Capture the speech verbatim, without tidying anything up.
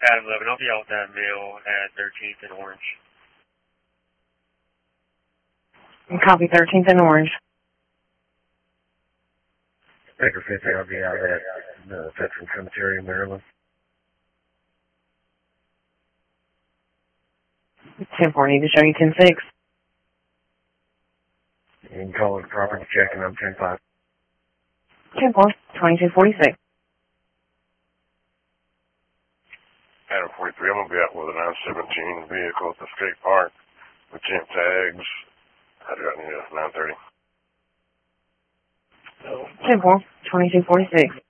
Adam eleven, I'll be out with that mail at thirteenth and Orange. Copy thirteenth and Orange. Baker fifty, I'll be out at the Veteran Cemetery in Maryland. ten four, need to show you ten six. You can call it a property check, and I'm ten five. ten four, twenty-two forty-six. Adam forty-three, I'm going to be out with a nine seventeen vehicle at the skate park with temp tags. I got you nine thirty. ten four, twenty-two forty-six.